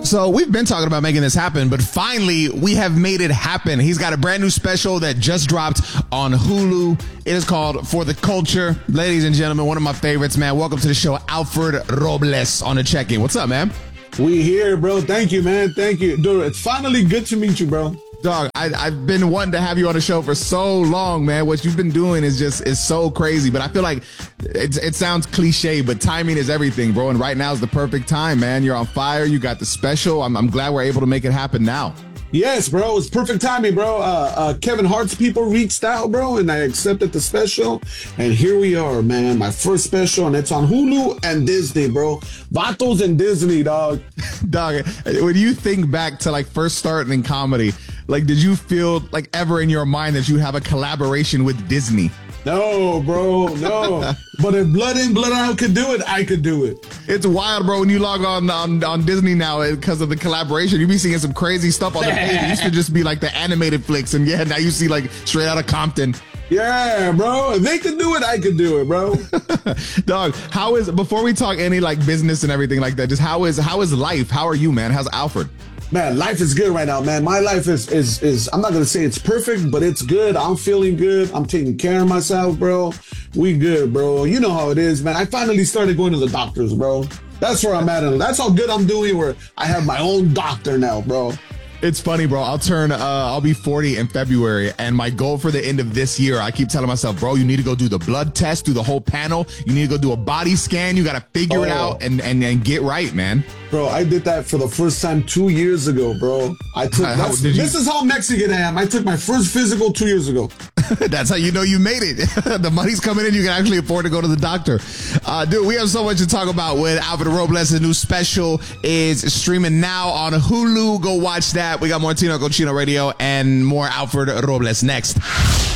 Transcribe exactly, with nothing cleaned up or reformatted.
So we've been talking about making this happen, but finally we have made it happen. He's got a brand new special that just dropped on Hulu. It is called For the Culture. Ladies and gentlemen, one of my favorites, man. Welcome to the show, Alfred Robles on the check-in. What's up, man? We here, bro. Thank you, man. Thank you. Dude, it's finally good to meet you, bro. Dog, I, I've been wanting to have you on the show for so long, man. What you've been doing is just is so crazy. But I feel like it, it sounds cliche, but timing is everything, bro. And right now is the perfect time, man. You're on fire. You got the special. I'm, I'm glad we're able to make it happen now. Yes, bro. It's perfect timing, bro. Uh, uh, Kevin Hart's people reached out, bro, and I accepted the special. And here we are, man. My first special, and it's on Hulu and Disney, bro. Vatos and Disney, dog. Dog, when you think back to like first starting in comedy, like, did you feel like ever in your mind that you have a collaboration with Disney? No, bro, no. But if Blood In, Blood Out could do it, I could do it. It's wild, bro. When you log on on, on Disney now because of the collaboration, you be seeing some crazy stuff on the page. It used to just be like the animated flicks, and yeah, now you see like Straight Outta Compton. Yeah, bro. If they could do it, I could do it, bro. Dog, how is, before we talk any like business and everything like that, just how is how is life? How are you, man? How's Alfred? Man, life is good right now, man. My life is, is, is, I'm not going to say it's perfect, but it's good. I'm feeling good. I'm taking care of myself, bro. We good, bro. You know how it is, man. I finally started going to the doctors, bro. That's where I'm at. That's how good I'm doing, where I have my own doctor now, bro. It's funny, bro. I'll turn, uh, I'll be forty in February, and my goal for the end of this year, I keep telling myself, bro, you need to go do the blood test, do the whole panel. You need to go do a body scan. You got to figure oh. it out and, and, and get right, man. Bro, I did that for the first time two years ago, bro. I took, how, did this you? is how Mexican I am. I took my first physical two years ago. That's how you know you made it. The money's coming in. You can actually afford to go to the doctor. Uh, dude, we have so much to talk about with Alfred Robles. The new special is streaming now on Hulu. Go watch that. We got more Tino Cochino Radio and more Alfred Robles next.